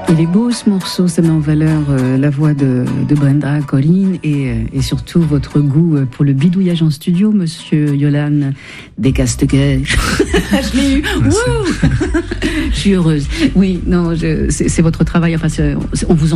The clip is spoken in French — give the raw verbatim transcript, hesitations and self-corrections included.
Il est beau ce morceau, ça met en valeur euh, la voix de, de Brenda, Colline et, euh, et surtout votre goût pour le bidouillage en studio, monsieur Yolan Descasteguet. Je l'ai eu. Wow. Je suis heureuse. Oui, non, je, c'est, c'est votre travail. Enfin, c'est, on vous en